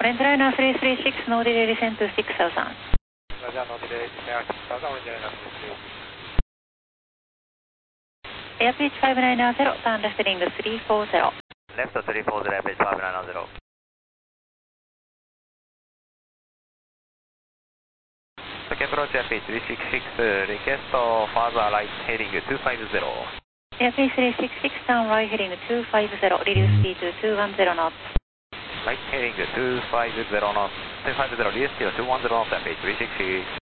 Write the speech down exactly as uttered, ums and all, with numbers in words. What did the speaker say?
Frontliner three three six, no delay, descend to six thousand. Roger, no delay, descend six thousand, Frontliner three three six. Airpage five nine zero, turn left heading three four zero. Left three four zero, Airpage five nine zero. Approach Airpage three six six, request further right heading two five zero. Airpage three six six, turn right heading two five zero, reduce speed to two one zero knots. Right heading two five zero knots, two five zero, reduce speed to two one zero knots, Airpage three six six.